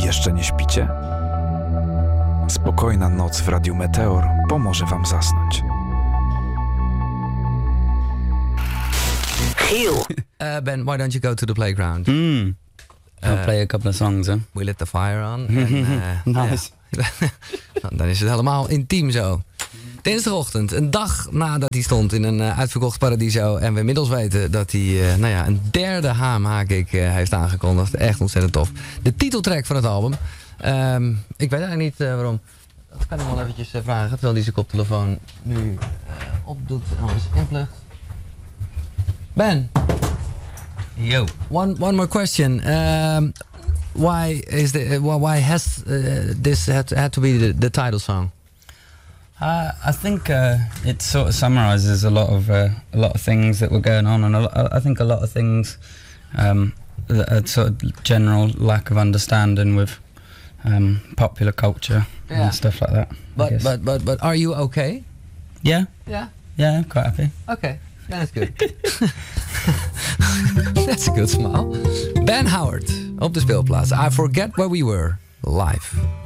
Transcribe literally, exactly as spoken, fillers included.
Jeszcze nie śpicie? Spokojna noc w Radiu Meteor pomoże wam zasnąć. Uh, Ben, why don't you go to the playground? Mm. I'll Uh, play a couple of songs, huh? We lit the fire on. En, uh, Nice. ja. Dan is het helemaal intiem zo. Dinsdagochtend, een dag nadat hij stond in een uh, uitverkocht Paradiso. En we inmiddels weten dat hij uh, nou ja, een derde Haam, haak ik, uh, heeft aangekondigd. Echt ontzettend tof. De titeltrack van het album. Um, ik weet eigenlijk niet uh, waarom. Dat kan ik wel eventjes uh, vragen. Terwijl hij zijn koptelefoon nu uh, opdoet en alles inplugt. Ben. Yo. One, one more question. Um, why is the uh, why has uh, this had, had to be the, the title song? Uh, I think uh, it sort of summarizes a lot of uh, a lot of things that were going on, and a lot, I think a lot of things, um, a sort of general lack of understanding with um, popular culture Yeah. and stuff like that. I But guess. but but but are you okay? yeah, Yeah. yeah, I'm quite happy. Okay. That's good. That's a good smile. Ben Howard op de speelplaats. I Forget Where We Were live.